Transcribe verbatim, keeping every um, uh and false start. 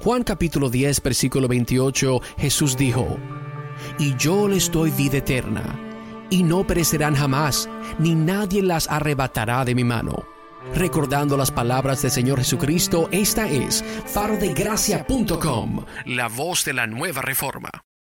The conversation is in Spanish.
Juan capítulo diez, versículo veintiocho, Jesús dijo: «Y yo les doy vida eterna, y no perecerán jamás, ni nadie las arrebatará de mi mano». Recordando las palabras del Señor Jesucristo, esta es faro de gracia punto com, la voz de la nueva reforma.